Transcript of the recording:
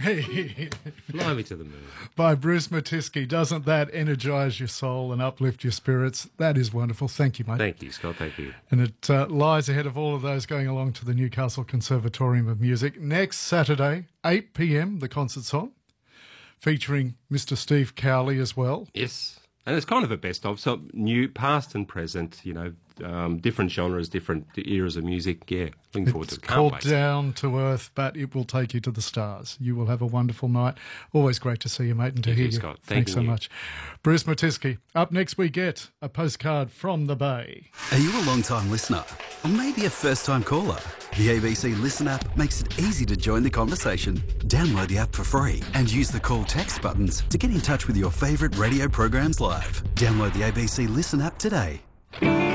Fly Me to the Moon. by Bruce Matisky. Doesn't that energise your soul and uplift your spirits? That is wonderful. Thank you, mate. Thank you, Scott. Thank you. And it lies ahead of all of those going along to the Newcastle Conservatorium of Music. Next Saturday, 8 p.m, the concert's on, featuring Mr. Steve Cowley as well. Yes. And it's kind of a best of, so new, past and present, different genres, different eras of music. Yeah, looking forward to it. It's called Down to Earth, but it will take you to the stars. You will have a wonderful night. Always great to see you, mate, and to hear you. Scott. Thanks so much. Bruce Matisky. Up next, we get a postcard from the Bay. Are you a long-time listener? Or maybe a first-time caller? The ABC Listen app makes it easy to join the conversation. Download the app for free and use the call text buttons to get in touch with your favourite radio programs live. Download the ABC Listen app today.